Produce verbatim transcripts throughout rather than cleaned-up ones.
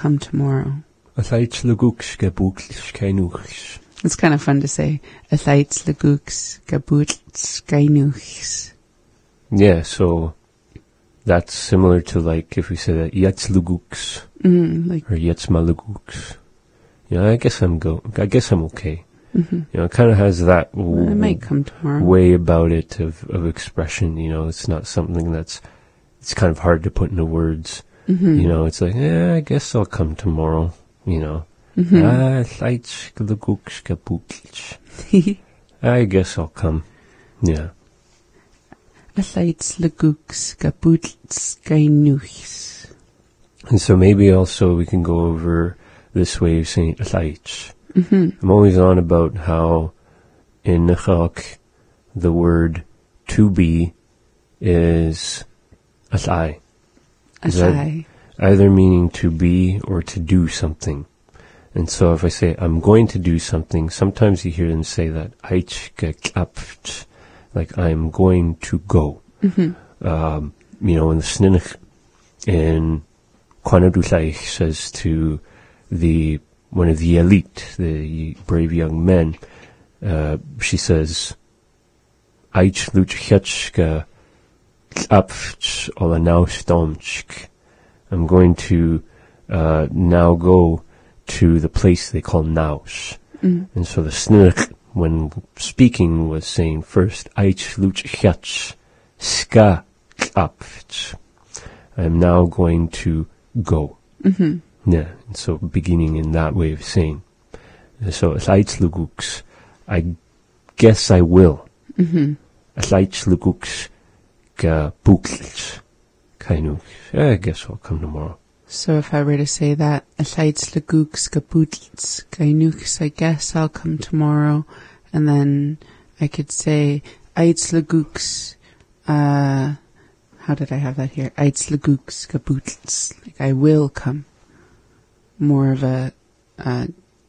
come tomorrow. It's kind of fun to say. Yeah, so that's similar to like if we say that Yatzluguks mm, like, or Yatzmaluguks. Yeah, I guess I'm go. I guess I'm okay. Mm-hmm. You know, it kind of has that w- well, it might come tomorrow. way about it of, of expression. You know, it's not something that's, it's kind of hard to put into words. Mm-hmm. You know, it's like, yeah, I guess I'll come tomorrow. You know, mm-hmm. I guess I'll come. Yeah. And so maybe also we can go over this way of saying Laich. Mm-hmm. I'm always on about how in Nechak the word to be is Asai. Asai. Either meaning to be or to do something. And so if I say I'm going to do something, sometimes you hear them say that like I'm going to go. Mm-hmm. Um, you know, in the Sninich in Kwanadulaich says to the one of the elite, the brave young men, uh, she says, Aich luchhetschka klapft olanaustomchk. I'm going to uh, now go to the place they call Naus. Mm. And so the Sninich, when speaking, was saying first, Aich luchhetsch ska klapft. I'm now going to go. Mm-hmm. Yeah, and so beginning in that way of saying. So, Aitluguks, I guess I will. Mm-hmm. Aitluguks ga buklch. Kainu, I guess I'll come tomorrow. So if I were to say that, Aitluguks ga buklch, kainuks, I guess I'll come tomorrow. And then I could say, Aitluguks, uh, how did I have that here? Aitluguks ga buklch, like I will come. More of a, a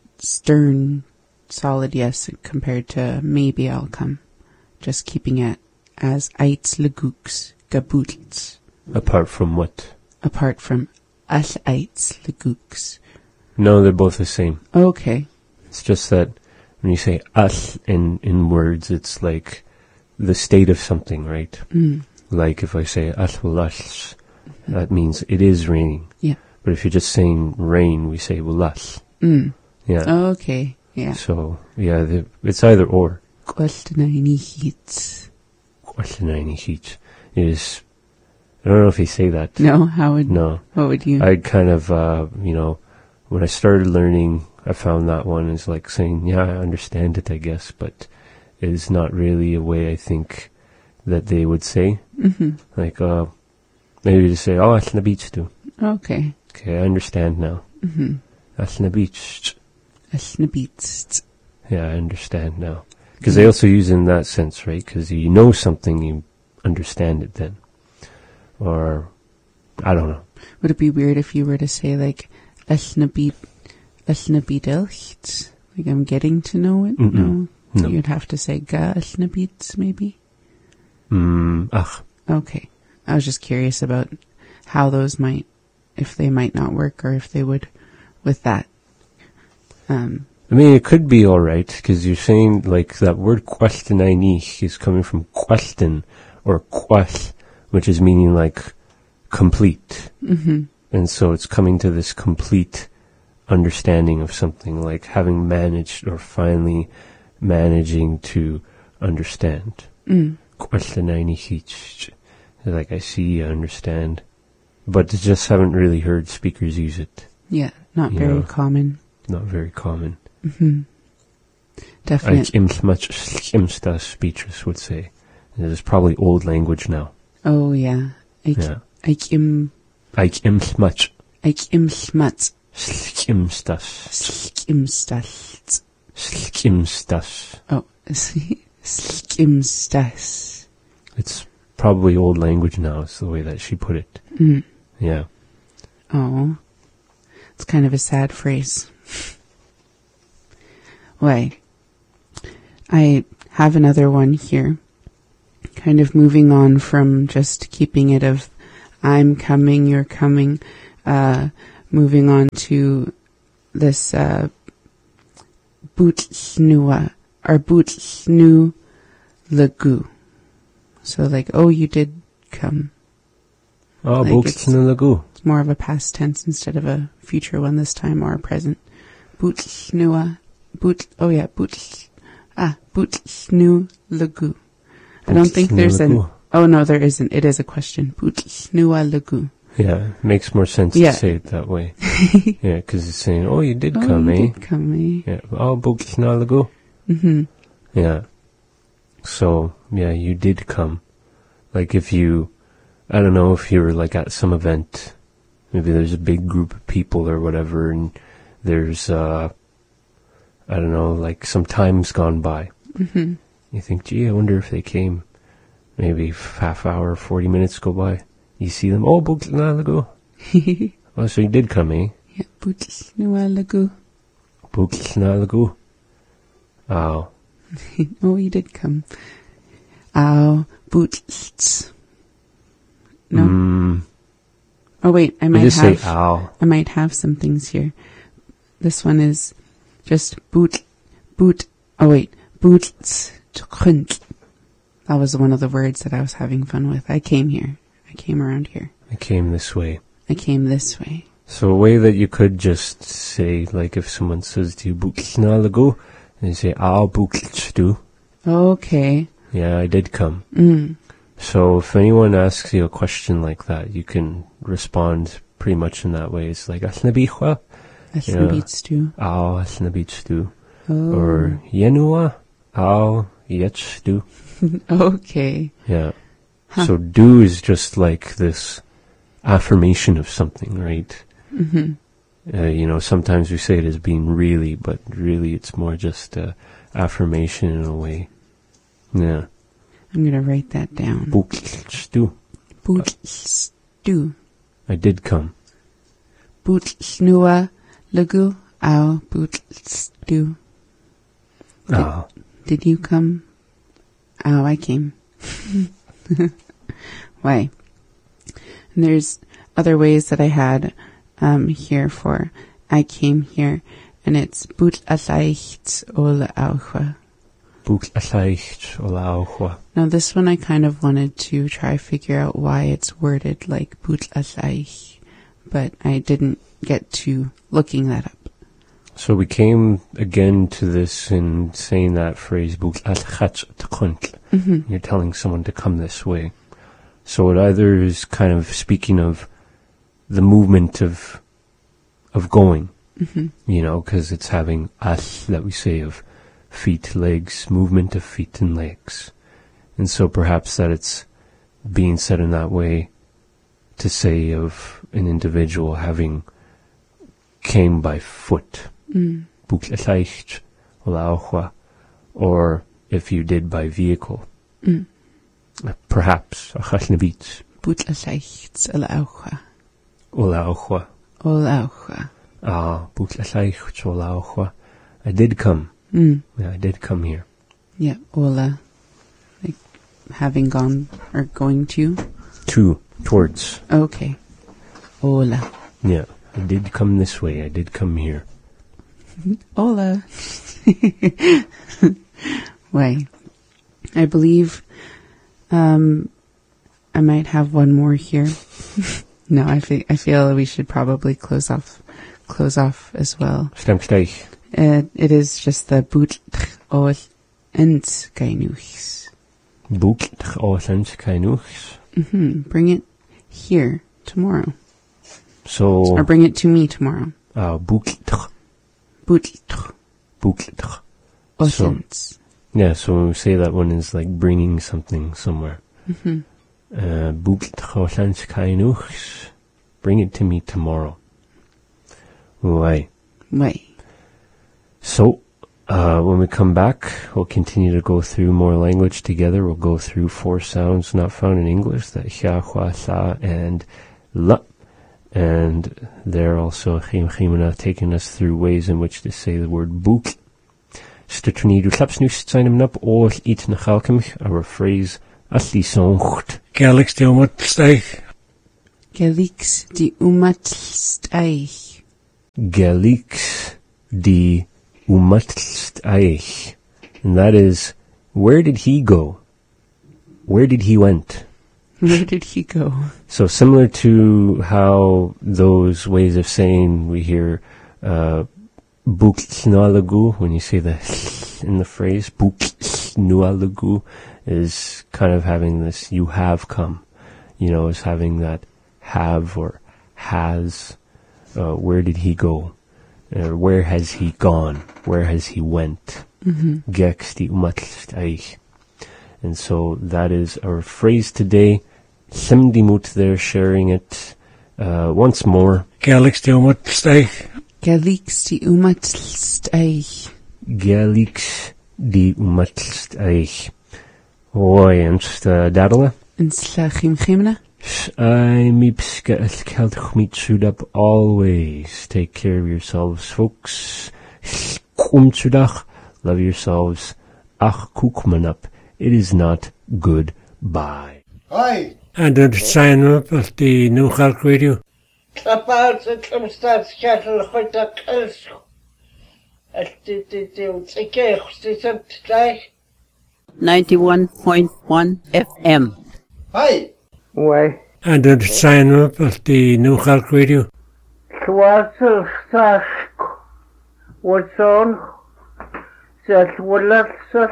stern, solid yes compared to maybe I'll come. Just keeping it as Aitluguks gabutlts. Apart from what? Apart from As Aitluguks. No, they're both the same. Okay. It's just that when you say as in, in words, it's like the state of something, right? Mm. Like if I say as walash, that means it is raining. Yeah. But if you're just saying rain, we say wulas. Mm. Yeah. Okay. Yeah. So, yeah, the, it's either or. Kwaltenaini heats. Kwaltenaini heats. It is, I don't know if you say that. No, how would, no. What would you? I kind of, uh, you know, when I started learning, I found that one is like saying, yeah, I understand it, I guess, but it is not really a way I think that they would say. Mm-hmm. Like, uh, maybe to say, oh, that's na beach too. Okay. Okay, I understand now. Mm-hmm. That's na beach. That's na beach. Yeah, I understand now. Because they also use it in that sense, right? Because you know something, you understand it then. Or, I don't know. Would it be weird if you were to say, like, that's na beach, that's na beach, like I'm getting to know it? Mm-mm. No. No. You'd have to say ga na beach, maybe? Mm, ach. Okay. I was just curious about how those might, if they might not work or if they would with that. Um, I mean, it could be alright, because you're saying, like, that word questionaini is coming from question, or quest, which is meaning, like, complete. mm-hmm. And so it's coming to this complete understanding of something, like having managed, or finally managing to understand. Mm. Questionaini, like, I see, I understand. But just haven't really heard speakers use it. Yeah, not You very know. common. Not very common. Mm-hmm. Definitely. Like much Imsta speeches would say. It is probably old language now. Oh, yeah. Ik, Yeah. ik im, Like much. ik im smat. Skimstas. Skimstas. Skimstas. Oh, skimstas. It's probably old language now, is the way that she put it. Mm. Yeah. Oh. It's kind of a sad phrase. Wait. I have another one here. Kind of moving on from just keeping it of I'm coming, you're coming, uh, moving on to this uh, Bootlnua, or Bootlnu Lagu. So like, oh, you did come. Oh, Like it's- Bootlnu Lagu. It's more of a past tense instead of a future one this time, or a present. Bootlnua, boot, oh yeah, boot, ah, Bootlnu Lagu. I don't think there's an, Bootlnu Lagu. oh no, there isn't. It is a question. Bootlnua Lagu. Yeah, it makes more sense Yeah. to say it that way. Yeah, because it's saying, oh, you did Oh, come, you eh? did come, eh? Yeah. Oh, Bootlnu Lagu. Mm-hmm. Yeah. So, yeah, you did come. Like if you, I don't know, if you were like at some event, maybe there's a big group of people or whatever, and there's, uh, I don't know, like some time's gone by. Mm-hmm. You think, gee, I wonder if they came. Maybe half hour, forty minutes go by. You see them, oh, Bootlnu Lagu. Oh, so you did come, eh? Yeah, Bootlnua Lagu. Bootlnu Lagu. Oh, Oh, you did come. Ow, Bootlts. No. Mm, Oh wait, I I might just say have. ow. I might have some things here. This one is just boot, boot. Oh wait, boots. That was one of the words that I was having fun with. I came here. I came around here. I came this way. I came this way. So a way that you could just say, like if someone says to you, Bootlnu Lagu, and you say, ow, Bootltu. Okay. Yeah, I did come. Mm. So if anyone asks you a question like that, you can respond pretty much in that way. It's like, Alna bichwa, That's Yeah. the beats too. ow, Alna bichtu. Oh. Or yenua, ow, yechtu. Okay. Yeah. Huh. So do is just like this affirmation of something, right? Mm-hmm. Uh, you know, sometimes we say it as being really, but really it's more just uh, affirmation in a way. Yeah. I'm gonna write that down. Bootlstu. Bootlstu. I did come. Bootlnua Lagu. Ow, Bootlstu. Did- Ah, Did you come? Oh, I came. Why? And there's other ways that I had um, here for I came here, and it's boot aleicht ol aucha. Bootlaicht olauchwa. Now this one I kind of wanted to try figure out why it's worded like boot aleicht, but I didn't get to looking that up. So we came again to this in saying that phrase, Bootlaicht tkunt. Mm-hmm. You're telling someone to come this way. So it either is kind of speaking of the movement of of going, Mm-hmm. you know, because it's having as that we say of feet, legs, movement of feet and legs. And so perhaps that it's being said in that way to say of an individual having came by foot. Mm. Bootlaicht olauchwa. Or if you did by vehicle. Mm. Perhaps achasnabit Boot aleicht ol aucha. olauchwa. Ol aucha. Ah, bootlaicht olauchwa. I did come. Mm. Yeah, I did come here. Yeah, ola. Like having gone or going to. To, towards. Okay. Ola. Yeah, I did come this way. I did come here. Hola. Why? I believe um, I might have one more here. No, I feel I feel we should probably close off close off as well. Stemstich. Uh, it is just the boot ol ent gainuchs. Boek oosens kainuchs. Mhm. Bring it here tomorrow, So, or bring it to me tomorrow. uh, boek Boot boek. So, osens. yeah, so when we say that one is like bringing something somewhere. Mhm. Uh, boek oosens kainuchs. Bring it to me tomorrow. Right. Why? So, uh, when we come back, we'll continue to go through more language together. We'll go through four sounds not found in English, that hia, hua, sa, and la. And they're also Chim Chimana taking us through ways in which to say the word boek. Stutternie, du klaps nu zijn nap or eat na galkemich, our phrase, asli soncht. Kerlijk stil met stijg. Gelix di umatst eich. Gelix di umatst eich. And that is, where did he go? Where did he went? Where did he go? So similar to how those ways of saying we hear uh, Buksnalagu, when you say the in the phrase, Buksnualagu is kind of having this, you have come, you know, is having that have or has, uh, where did he go? Or where has he gone? Where has he went? Geksti umatst eich. And so that is our phrase today. Simdimut there sharing it uh, once more. Gelix di umatst eich. Gelix di umatst eich. Gelix di umatst eich. Oi, en sta dadala. En slachim chimna. I mipska el keldchmit sudap always. Take care of yourselves, folks. Kumtsudach. Love yourselves. Ach kukmanap. It is not goodbye. Hi. And the sign up of the New Halk Radio. Klapaat het omstaat schattel goed dat kels. Het dit dit dit ik krijg dit het gleich. ninety-one point one F M. Hi. Why? And the sign up of the New Halk Radio. Twazel stask. What's on? Zet willet zet.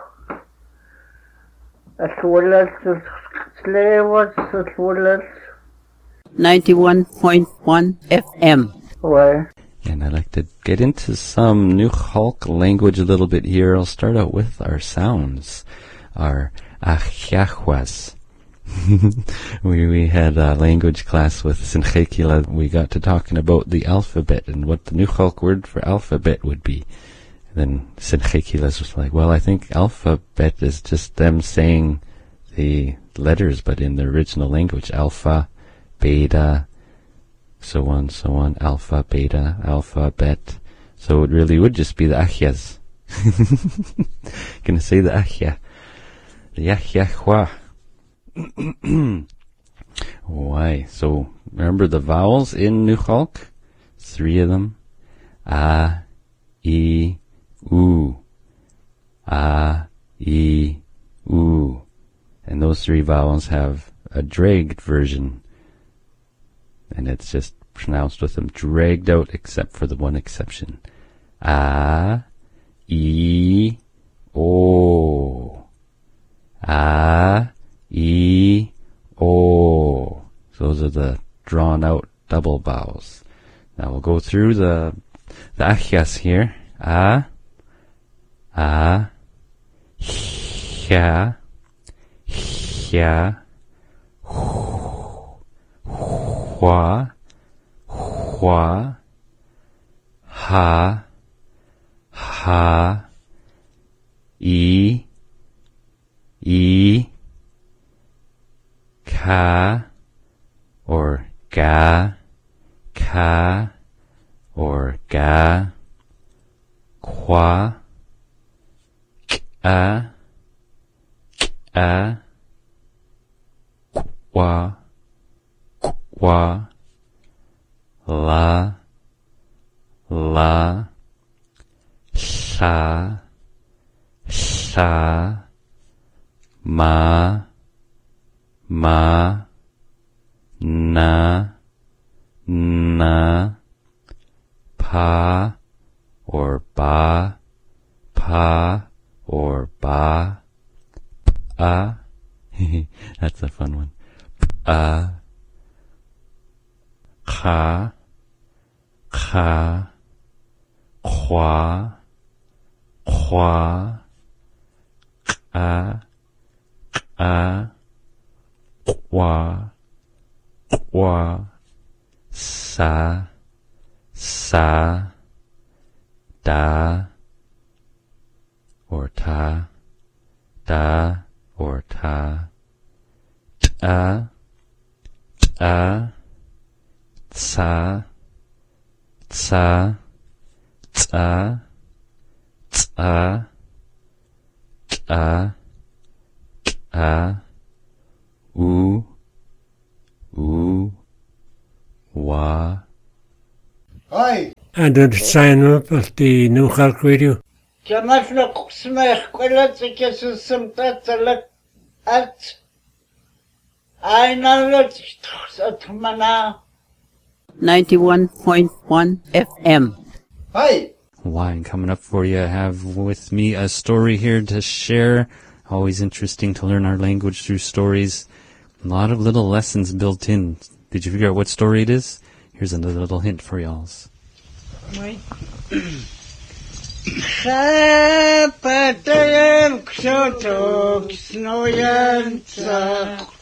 Het willet zet slewet zet willet. ninety-one point one F M. Why? And I'd like to get into some New Halk language a little bit here. I'll start out with our sounds, our achiachwas. we we had a language class with Sinchekila. We got to talking about the alphabet and what the New Halk word for alphabet would be. And then Sinchekila was like, well, I think alphabet is just them saying the letters, but in the original language, alpha, beta, so on, so on, alpha, beta, alphabet. So it really would just be the achias. Gonna say the achia. The achiachwa. Why? So remember the vowels in New Halk? Three of them. A, E, U. A, E, U. And those three vowels have a dragged version. And it's just pronounced with them dragged out, except for the one exception. A, E, O. A, E, O. Those are the drawn out double vowels. Now we'll go through the the achias here. A, A, Hya, Hya, Hwa, Hwa, Ha, Ha, E, E, Ka, or Ga, Ka, or Ga, Kwa, K'a, K'a, Kwa, Kwa, La, La, Sa, Sa, Ma, Ma, Na, Na, Pa, or Ba, Pa, or Ba, A. That's a fun one. A, Kha, Kha, Kwa, Kwa, K'a, K'a, Kwa, Kwa, Sa, Sa, Da, or Ta, Da, or Ta, Ta, Ta, Tsa, Tsa, Tsa, Tsa, Tsa, Tsa, U, U, Wa. Hi. And the sign up of the New York Radio. Jamal Kusmech, Quella some tatala at I know that mana. ninety-one point one F M. Hi. Why, coming up for you, I have with me a story here to share. Always interesting to learn our language through stories. A lot of little lessons built in. Did you figure out what story it is? Here's another little hint for y'alls. Chapatayan ksotok snoyansa